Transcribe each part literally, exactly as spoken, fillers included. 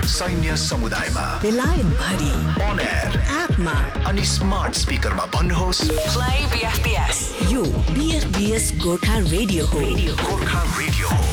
सैन्य समुदायमा, बेलायत भरि, on air, एपमा अनि स्मार्ट स्पिकरमा भन्नुहोस् play B F B S। यो B F B S Gorkha radio हो। गोर्खा रेडियो हो।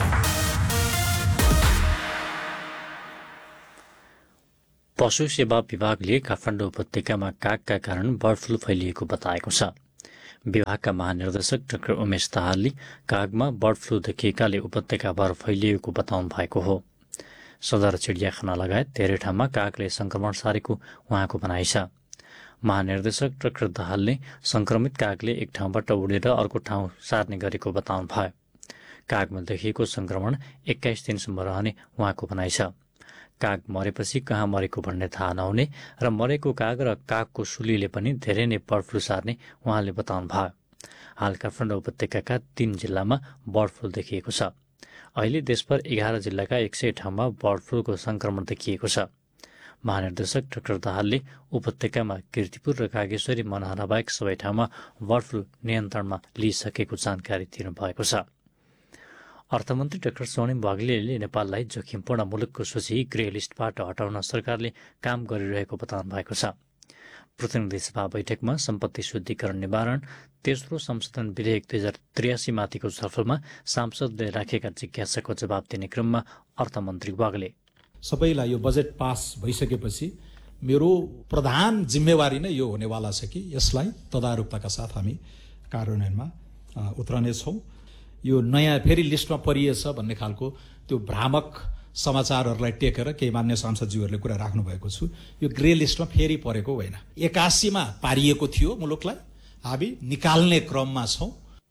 पशु सेवा विभागले काठमाडौँ उपत्यकामा कागका कारण बर्ड फ्लू फैलिएको बताएको छ। विभागका महानिर्देशक डाक्टर उमेश दाहालले कागमा बर्ड फ्लू देखिएकाले उपत्यकाभर फैलिएको बताउनु भएको हो। सदर चिडियाखाना लगायत धेरै ठाउँमा कागले संक्रमण सारेको उहाँको भनाइ छ। महानिर्देशक डाक्टर दाहालले संक्रमित कागले एक ठाउँबाट उडेर अर्को ठाउँ सार्ने गरेको बताउनु भयो। कागमा देखिएको संक्रमण एक्काइस दिनसम्म रहने उहाँको भनाइ छ। काग मरेपछि कहाँ मरेको भन्ने थाहा नहुने र मरेको काग र कागको सुलीले पनि धेरै नै बर्ड फ्लू सार्ने उहाँले बताउनु भयो। हाल काठमाडौँ उपत्यकाका तीन जिल्लामा बर्ड फ्लू देखिएको छ। अहिले देशभर एघार जिल्लाका एक सय ठाउँमा बर्ड फ्लूको संक्रमण देखिएको छ। महानिर्देशक डाक्टर दाहालले उपत्यकामा कीर्तिपुर र कागेश्वरी मनहरा बाहेक सबै ठाउँमा बर्ड फ्लू नियन्त्रणमा लिइसकेको जानकारी दिनुभएको छ। अर्थमन्त्री डाक्टर स्वर्णिम वाग्लेले नेपाललाई जोखिमपूर्ण मुलुकको सूची ग्रे लिस्टबाट हटाउन सरकारले काम गरिरहेको बताउनु भएको छ। प्रतिनिधि सभा बैठकमा सम्पत्ति शुद्धिकरण निवारण तेस्रो संशोधन विधेयक दुई हजार त्रियासी माथिको छलफलमा सांसदले राखेका जिज्ञासाको जवाब दिने क्रममा अर्थमन्त्री वाग्ले सबैलाई यो बजेट पास भइसकेपछि मेरो प्रधान जिम्मेवारी नै यो हुनेवाला छ कि यसलाई तदारुकताका साथ हामी कार्यान्वयनमा उत्रनेछौँ। यो नयाँ फेरि लिस्टमा परिएछ भन्ने खालको त्यो भ्रामक समाचारहरूलाई टेकेर केही मान्य सांसदज्यूहरूले कुरा राख्नु भएको छु। यो ग्रे लिस्टमा फेरि परेको होइन। एकासीमा पारिएको थियो मुलुकलाई, हामी निकाल्ने क्रममा छौँ।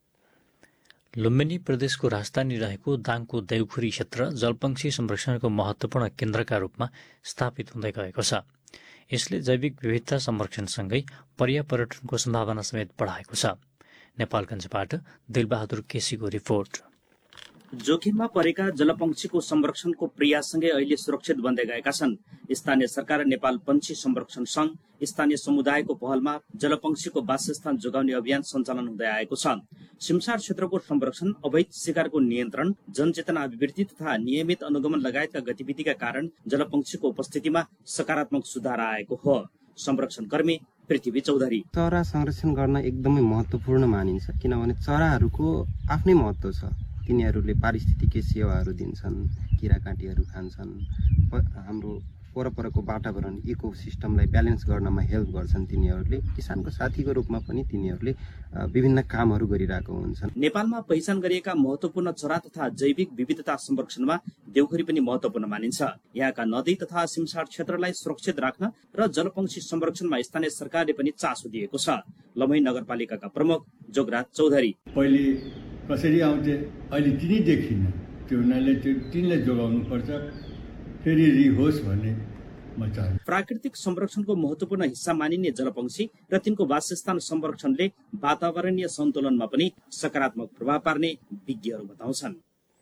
लुम्बिनी प्रदेशको राजधानी रहेको दाङको देउखुरी क्षेत्र जलपक्षी संरक्षणको महत्वपूर्ण केन्द्रका रूपमा स्थापित हुँदै गएको छ। यसले जैविक विविधता संरक्षणसँगै पर्यापर्यटनको सम्भावना समेत बढाएको छ। नेपालगञ्जबाट दिलबहादुर केसीको रिपोर्ट। जोखिममा परेका जलपक्षीको संरक्षणको प्रयाससँगै अहिले सुरक्षित बन्दै गएका छन्। स्थानीय सरकार नेपाल पक्षी संरक्षण संघ स्थानीय समुदायको पहलमा जलपक्षीको वासस्थान जोगाउने अभियान सञ्चालन हुँदै आएको छ। सिमसार क्षेत्रको संरक्षण, अवैध शिकारको नियन्त्रण, जनचेतना अभिवृद्धि तथा नियमित अनुगमन लगायतका गतिविधिका कारण जलपक्षीको उपस्थितिमा सकारात्मक सुधार आएको हो। संरक्षण कर्मी पृथ्वी चौधरी चरा संरक्षण गर्न एकदमै महत्त्वपूर्ण मानिन्छ, किनभने चराहरूको आफ्नै महत्त्व छ। तिनीहरूले पारिस्थितिकीय सेवाहरू दिन्छन्, किराकाँटीहरू खान्छन्, हाम्रो परपरको वातावरण इकोसिस्टमलाई ब्यालेन्स गर्नमा हेल्प गर्छन्। तिनीहरूले किसानको साथीको रूपमा पनि तिनीहरूले विभिन्न कामहरू गरिरहेको हुन्छन्। नेपालमा पहिचान गरिएका महत्त्वपूर्ण चरा तथा जैविक विविधता संरक्षणमा देउखुरी पनि महत्त्वपूर्ण मानिन्छ। यहाँका नदी तथा सिमसार क्षेत्रलाई सुरक्षित राख्न र जलपक्षी संरक्षणमा स्थानीय सरकारले पनि चासो दिएको छ। लमही नगरपालिकाका प्रमुख जोगराज चौधरी पहिले कसरी आउँथे, अहिले तिनी देखिन्न। त्यो हुनाले त्यो तिनलाई जोगाउनु पर्छ, फेरि रिहोस् भन्ने म चाहन्छु। प्राकृतिक संरक्षणको महत्त्वपूर्ण हिस्सा मानिने जलपक्षी र तिनको वासस्थान संरक्षणले वातावरणीय सन्तुलनमा पनि सकारात्मक प्रभाव पार्ने विज्ञहरू बताउँछन्।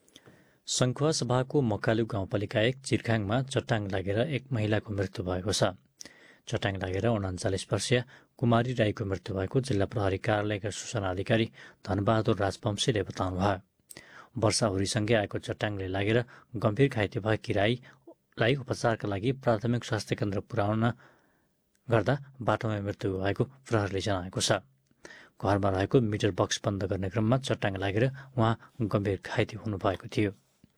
सङ्खुवा सभाको मकालु गाउँपालिका एक चिरखाङमा चट्टाङ लागेर एक महिलाको मृत्यु भएको छ। चट्टाङ लागेर उनाचालिस वर्षीय कुमारी राईको मृत्यु भएको जिल्ला प्रहरी कार्यालयका सूचना अधिकारी धनबहादुर राजवंशीले बताउनुभयो। वर्षाहुरीसँगै आएको चट्टाङले लागेर गम्भीर घाइते भएकी राईलाई उपचारका लागि प्राथमिक स्वास्थ्य केन्द्र पुर्याउन गर्दा बाटोमा मृत्यु भएको प्रहरीले जनाएको छ। घरमा रहेको मिटर बक्स बन्द गर्ने क्रममा चट्टाङ लागेर उहाँ गम्भीर घाइते हुनुभएको थियो।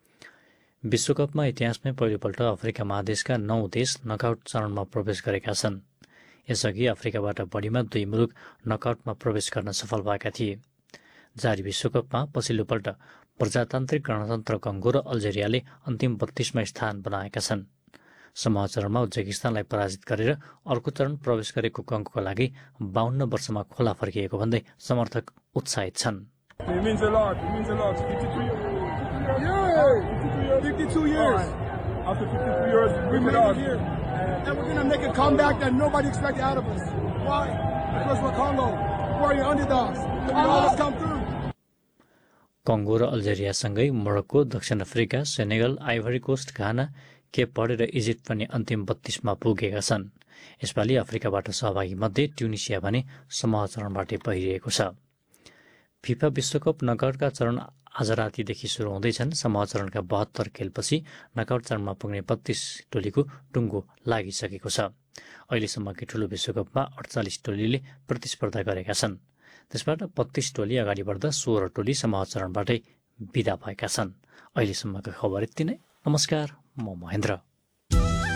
विश्वकपमा इतिहासमै पहिलोपल्ट अफ्रिका महादेशका नौ देश नकआउट चरणमा प्रवेश गरेका छन्। यसअघि अफ्रिकाबाट बढीमा दुई मुलुक नकआउटमा प्रवेश गर्न सफल भएका थिए। जारी विश्वकपमा पछिल्लोपल्ट प्रजातान्त्रिक गणतन्त्र कङ्गो र अल्जेरियाले अन्तिम बत्तीसमा स्थान बनाएका छन्। समूह चरणमा उज्बेकिस्तानलाई पराजित गरेर अर्को चरण प्रवेश गरेको कङ्गोका लागि बाहन्न वर्षमा खोला फर्किएको भन्दै समर्थक उत्साहित छन्। कङ्गो र अल्जेरियासँगै मोरक्को, दक्षिण Africa, Senegal, ivory cost, Ghana, Cape भर्डे र इजिप्ट पनि अन्तिम बत्तीसमा पुगेका छन्। यसपालि अफ्रिकाबाट सहभागी मध्ये ट्युनिसिया भने समूह चरणबाटै पहिरिएको छ। फिफा विश्वकप नकआउटका चरण आज रातिदेखि सुरु हुँदैछन्। समूह चरणका बहत्तर खेलपछि नकआउट चरणमा पुग्ने बत्तीस टोलीको टुङ्गो लागिसकेको छ। अहिलेसम्मकै ठूलो विश्वकपमा अडचालिस टोलीले प्रतिस्पर्धा गरेका छन्। त्यसबाट बत्तीस टोली अगाडि बढ्दा सोह्र टोली समूह चरणबाटै विदा भएका छन्। अहिलेसम्मको खबर यति नै। नमस्कार, म महेन्द्र।